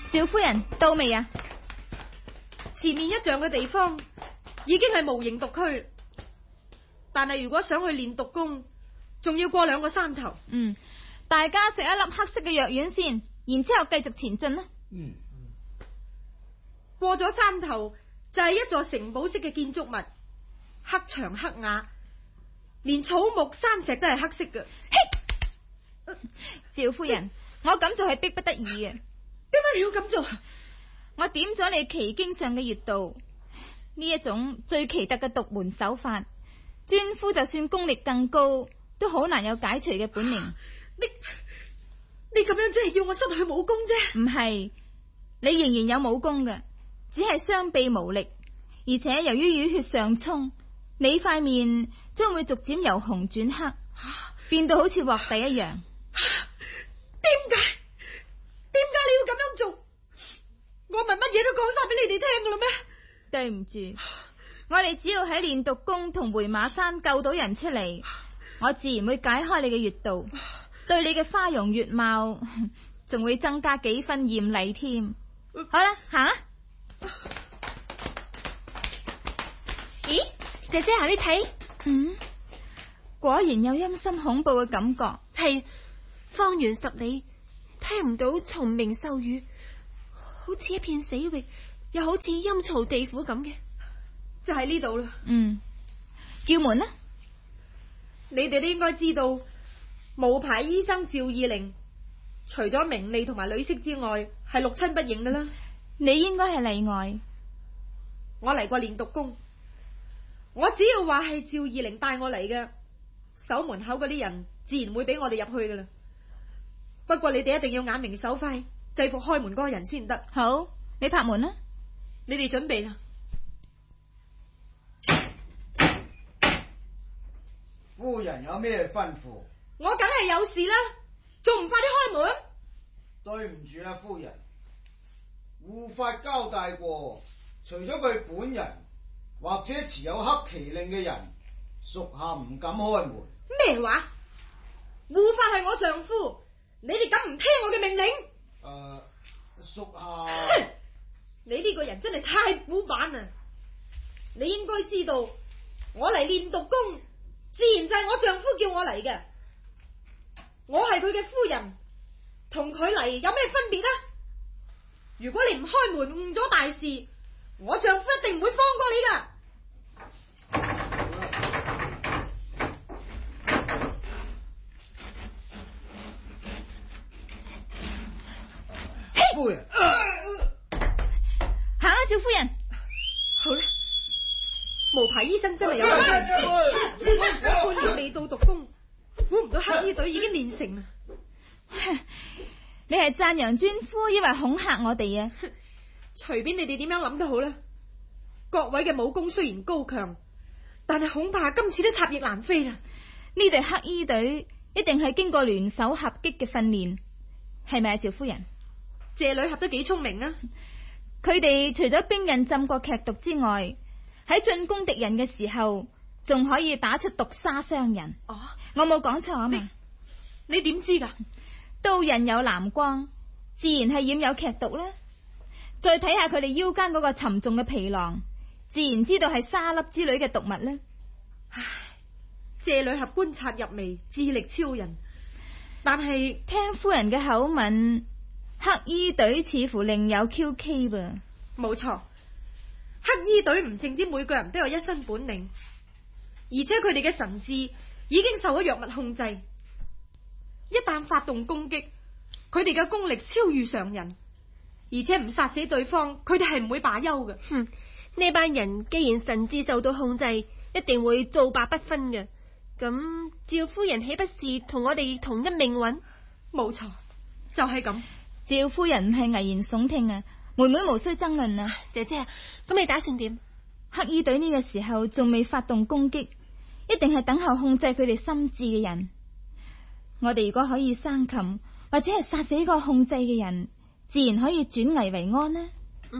趙夫人到未啊？ 前面1丈嘅地方已經係無形毒區，但係如果想去練毒功，仲要過2個山頭。 大家食一粒黑色嘅藥丸先，然之後繼續前進啦。 過咗山頭就係一座城堡式嘅建築物，黑牆黑瓦，連草木山石都係黑色嘅。 趙夫人，我咁做係逼不得已嘅。 點解你要咁做？ 我點咗你奇經上嘅穴道，呢一種最奇特嘅獨門手法，尊夫就算功力更高，都好難有解除嘅本領。 你咁樣真係叫我失去武功啫？ 唔係，你仍然有武功嘅，只係雙臂無力，而且由於淤血上衝，你塊面將會逐漸由紅轉黑，變到好似畫地一樣。 點解你要咁樣做？我咪乜嘢都講晒俾你哋聽噶啦咩？ 對唔住，我哋只要喺練毒宮同回馬山救到人出嚟，我自然會解開你嘅穴道，對你嘅花容月貌仲會增加幾分艷麗添。好啦，行啦。 咦，姐姐啊，你睇， 果然有陰森恐怖嘅感覺。 係方圓10里，聽唔到蟲鳴獸語，好似一片死域，又好似陰曹地府咁嘅。 就喺呢度啦。 叫門啦。 你哋都應該知道，無牌醫生趙二玲除咗名利同埋女色之外，係六親不認噶啦。 你應該係例外。 我嚟過練毒宮，我只要話係趙二玲帶我嚟嘅，守門口嗰啲人自然會俾我哋入去噶啦。不過你哋一定要眼明手快，制服開門嗰個人先得。 好，你拍門啦。 你哋準備啦。 夫人有咩吩咐？ 我梗係有事啦，仲唔快啲開門？ 對唔住啦，夫人，護法交代過，除咗佢本人或者持有黑旗令嘅人，屬下唔敢開門。 咩話？護法係我丈夫，你哋敢唔聽我嘅命令？ 屬下你呢個人真係太古板啦！你應該知道，我嚟練毒功，自然就係我丈夫叫我嚟嘅。我係佢嘅夫人，同佢嚟有咩分別啊？如果你唔開門誤咗大事，我丈夫一定唔會放過你噶。 夫人， 行啦，趙夫人。 好啦，無牌醫生真係有本事，半年未到毒功，估唔到黑衣隊已經練成啦。 你係讚揚尊夫，以為恐嚇我哋啊？ 隨便你哋點樣諗都好啦。各位嘅武功雖然高強，但係恐怕今次都插翼難飛啦。 呢隊黑衣隊一定係經過聯手合擊嘅訓練，係咪啊，趙夫人？ 謝女俠都幾聰明啊！ 佢哋除咗兵刃浸過劇毒之外，喺進攻敵人嘅時候，仲可以打出毒沙傷人。我冇講錯啊嘛？ 你點知噶？ 刀刃有藍光，自然係染有劇毒啦。再睇下佢哋腰間嗰個沉重嘅皮囊，自然知道係沙粒之類嘅毒物啦。 唉，謝女俠觀察入微，智力超人，但係聽夫人嘅口吻，黑衣隊似乎另有 QK 噃。 冇錯，黑衣隊唔淨止每個人都有一身本領，而且佢哋嘅神智已經受咗藥物控制。一旦發動攻擊，佢哋嘅功力超越常人，而且唔殺死對方，佢哋係唔會罷休嘅。 呢班人既然神智受到控制，一定會造罷不分嘅。咁趙夫人豈不是同我哋同一命運？ 冇錯，就係咁。 趙夫人唔係危言聳聽啊，妹妹無需爭論啊。 姐姐，咁你打算點？ 黑衣隊呢個時候仲未發動攻擊，一定係等候控制佢哋心智嘅人。我哋如果可以生擒，或者係殺死一個控制嘅人，自然可以轉危為安啦。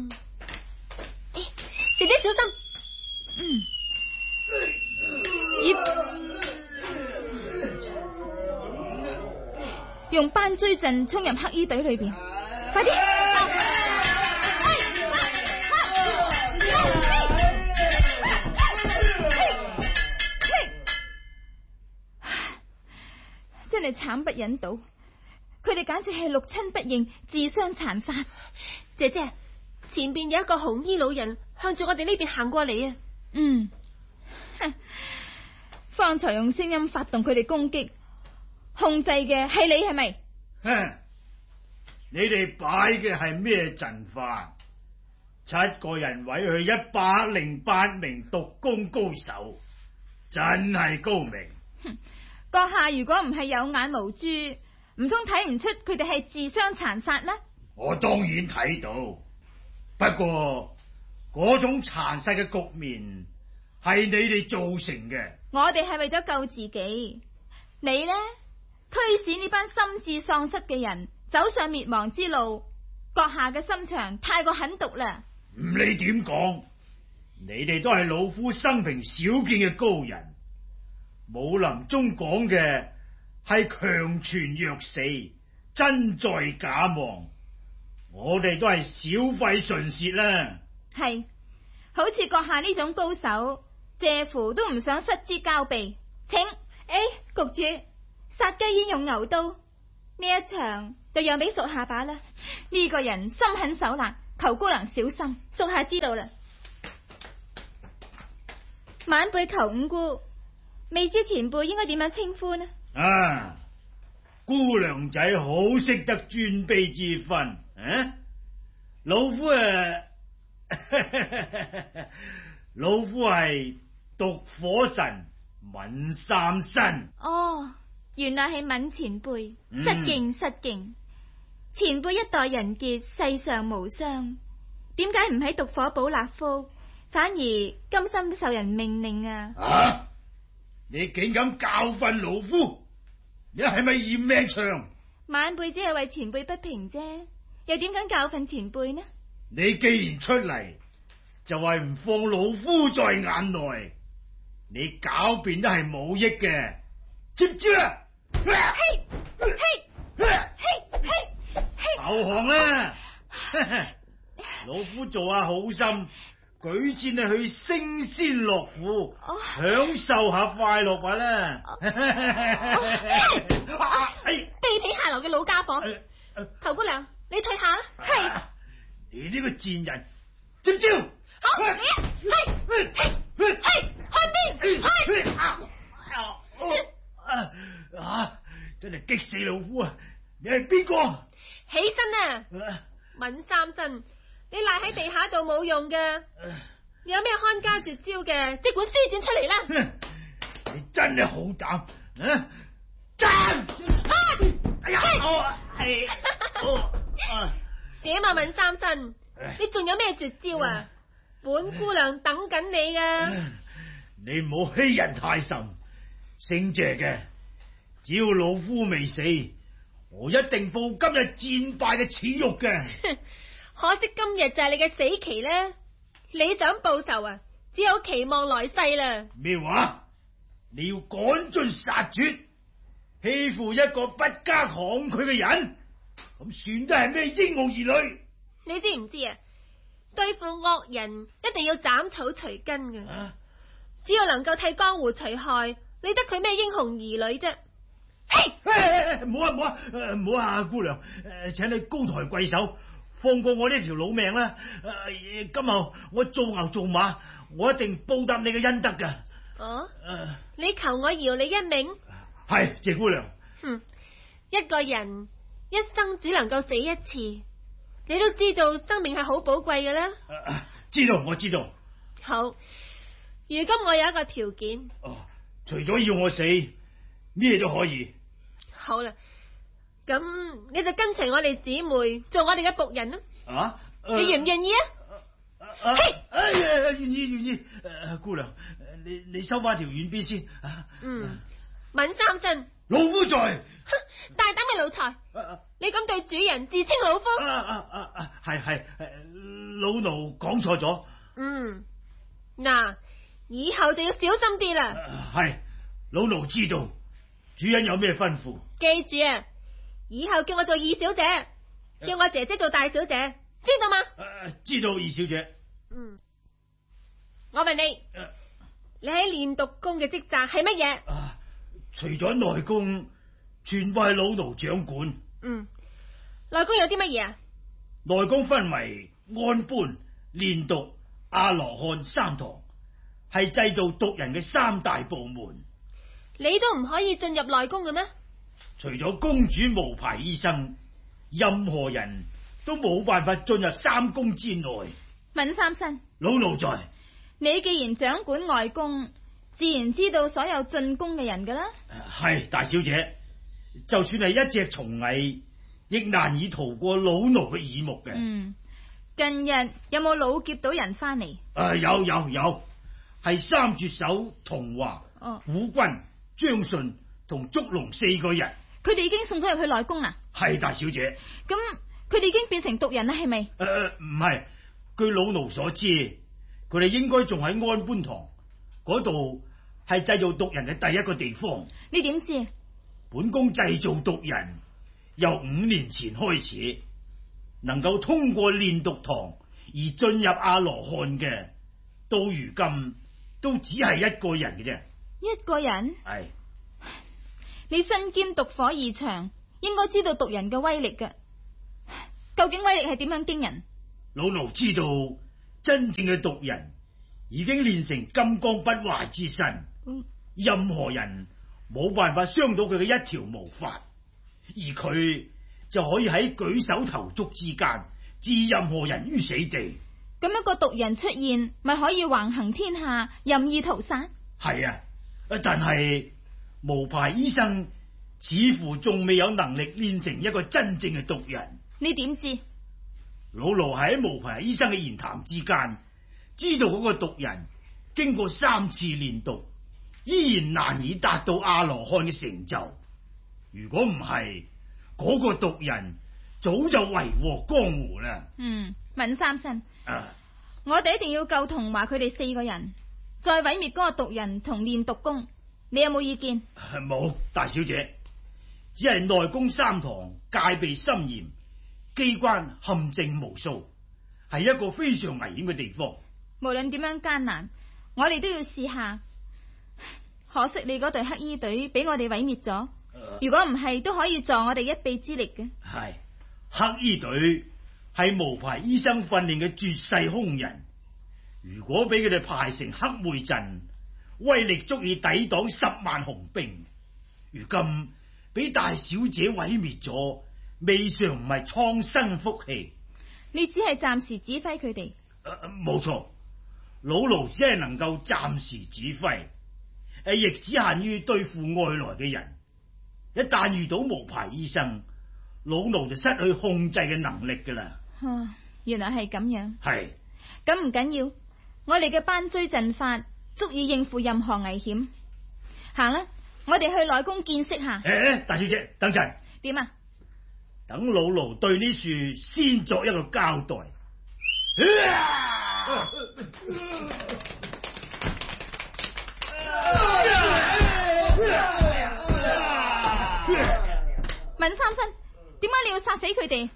姐姐小心。 用班追陣衝入黑衣隊裏邊，快啲！ 真係慘不忍睹，佢哋簡直係六親不認，自相殘殺。 姐姐，前邊有一個紅衣老人向住我哋呢邊行過嚟啊！ 方才用聲音發動佢哋攻擊，控制嘅係你係咪？ 你哋擺嘅係咩陣法？7個人毀去108名獨功高手，真係高明。 閣下如果唔係有眼無珠，唔通睇唔出佢哋係自相殘殺咩？ 我當然睇到，不過嗰種殘殺嘅局面係你哋造成嘅。 我哋係為咗救自己，你呢？驅使呢班心智喪失嘅人走上滅亡之路，閣下嘅心腸太過狠毒啦。 唔理點講，你哋都係老夫生平少見嘅高人。武林中講嘅係強存弱死，真在假忘，我哋都係小費唇舌啦。 係，好似閣下呢種高手，謝乎都唔想失之交臂。請， 局主，殺雞焉用牛刀，呢一場就讓俾屬下把啦。 呢個人心狠手辣，求姑娘小心。 屬下知道啦。晚輩求五姑，未知前輩應該點樣稱呼呢？ 姑娘仔好識得尊卑之分，老夫老夫係毒火神閔三新。 哦，原來係閔前輩，失敬失敬。前輩一代人傑，世上無雙，點解唔喺毒火堡立福，反而甘心受人命令啊？ 你竟敢教訓老夫，你係咪嫌命長？ 晚輩只係為前輩不平啫，又點敢教訓前輩呢？ 你既然出嚟，就係唔放老夫在眼內，你狡辯都係冇益嘅，知唔知啊？投降啦！老夫做下好心，舉薦你去升仙樂府，享受下快樂吧啦！ 卑鄙下流嘅老家伙，求姑娘，你退下啦！係， 你呢個賤人，接招！ 好，你真係激死老夫啊！你係邊個？ 起身啊！閔三新，你賴喺地下度冇用嘅，你有咩看家絕招嘅，即管施展出嚟啦！ 你真係好膽，爭！哎呀， 點啊，閔三新，你仲有咩絕招啊？本姑娘等緊你噶。 你唔好欺人太甚，姓謝嘅，只要老夫未死，我一定報今日戰敗嘅恥辱嘅。 可惜今日就係你嘅死期咧，你想報仇啊？只有期望來世啦。 咩話？你要趕盡殺絕，欺負一個不加抗拒嘅人，咁算得係咩英雄兒女？ 你知唔知啊？對付惡人一定要斬草除根嘅，只要能夠替江湖除害，你得佢咩英雄兒女啫？ 嘿，唔好啊，姑娘，請你高抬貴手，放過我呢條老命啦！今後我做牛做馬，我一定報答你嘅恩德噶。 你求我饒你一命？ 係，謝姑娘。 一個人一生只能夠死一次，你都知道生命係好寶貴嘅啦。 知道，我知道。 好，如今我有一個條件。 除咗要我死，咩都可以。 好啦，咁你就跟隨我哋姊妹做我哋嘅僕人啦。你願唔願意啊？ 願意。姑娘，你收翻條軟鞭先。 閔三新， 老夫在。 大膽嘅奴才，你咁對主人自稱老夫？ 係，老奴講錯咗。 嗱，以後就要小心啲啦。 係，老奴知道。主人有咩吩咐？ 記住啊，以後叫我做二小姐，叫我姐姐做大小姐，知道嗎？ 知道，二小姐。 我問你，你喺練毒宮嘅職責係乜嘢？ 除咗內宮，全部係老奴掌管。 內宮有啲乜嘢啊？ 內宮分為安般、練毒、阿羅漢三堂，係製造毒人嘅三大部門。 你都唔可以進入內宮嘅咩？ 除咗公主無牌醫生，任何人都冇辦法進入三宮之內。 閔三新， 老奴在。 你既然掌管外宮，自然知道所有進宮嘅人噶啦。 係大小姐，就算係一隻蟲蟻，亦難以逃過老奴嘅耳目嘅。 近日有冇老劫到人翻嚟？ 有，係三絕手童華、虎君、張順同竹龍4個人。 佢哋已經送咗入去內宮啦。 係大小姐。 咁佢哋已經變成毒人啦，係咪？ 唔係，據老奴所知，佢哋應該仲喺安般堂嗰度，係製造毒人嘅第一個地方。 你點知？ 本宮製造毒人由5年前開始，能夠通過練毒堂而進入阿羅漢嘅，到如今都只係一個人嘅啫。 一個人？ 係。 你身兼毒火2場，應該知道毒人嘅威力嘅。究竟威力係點樣驚人？ 老奴知道，真正嘅毒人已經練成金剛不壞之身，任何人冇辦法傷到佢嘅一條毛髮，而佢就可以喺舉手投足之間置任何人於死地。 咁一個毒人出現，咪可以橫行天下，任意屠殺？ 係啊，但係無牌醫生似乎仲未有能力練成一個真正嘅毒人。 你點知？ 老奴喺無牌醫生嘅言談之間，知道嗰個毒人經過3次練毒，依然難以達到阿羅漢嘅成就。如果唔係，嗰個毒人早就為禍江湖啦。 閔三新，我哋一定要救童華佢哋4個人，再毀滅嗰個毒人同練毒宮。你有冇意見？ 冇，大小姐，只係內宮3堂戒備森嚴，機關陷阱無數，係一個非常危險嘅地方。 無論點樣艱難，我哋都要試下。可惜你嗰隊黑衣隊俾我哋毀滅咗，如果唔係，都可以助我哋一臂之力嘅。 係，黑衣隊係無牌醫生訓練嘅絕世凶人，如果俾佢哋排成黑妹陣，威力足以抵擋10萬雄兵。如今俾大小姐毀滅咗，未嘗唔係蒼生福氣。 你只係暫時指揮佢哋。 冇錯，老奴只係能夠暫時指揮，亦只限於對付外來嘅人。一旦遇到無牌醫生，老奴就失去控制嘅能力噶啦。 原來係咁樣。 係。 咁唔緊要，我哋嘅班追陣法足以應付任何危險。行啦，我哋去內宮見識下。 大小姐，等陣。 點啊？ 等老奴對呢樹先作一個交代。 閔三新，點解你要殺死佢哋？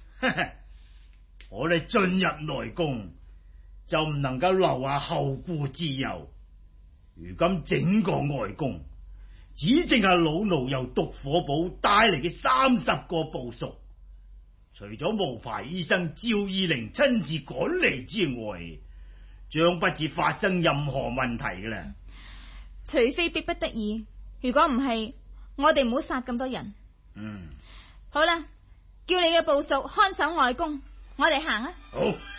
我哋進入內宮就唔能夠留下後顧之憂。如今整個外宮只剩係老奴由毒火堡帶嚟嘅30個部屬，除咗無牌醫生趙二玲親自趕嚟之外，將不至發生任何問題㗎啦。 除非逼不得已，如果唔係，我哋唔好殺咁多人。好啦，叫你嘅部屬看守外宮，我哋行啊。 好。